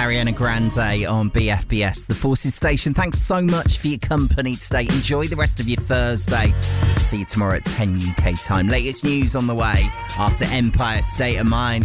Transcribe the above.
Ariana Grande on BFBS, the Forces station. Thanks so much for your company today. Enjoy the rest of your Thursday. See you tomorrow at 10 UK time. Latest news on the way after Empire State of Mind.